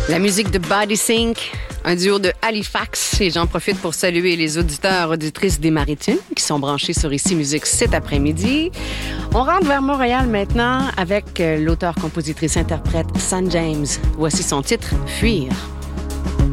La musique de Body Sync, un duo de Halifax. Et j'en profite pour saluer les auditeurs, auditrices des Maritimes qui sont branchés sur Ici Musique cet après-midi. On rentre vers Montréal maintenant avec l'auteur-compositrice-interprète San James. Voici son titre, Fuir.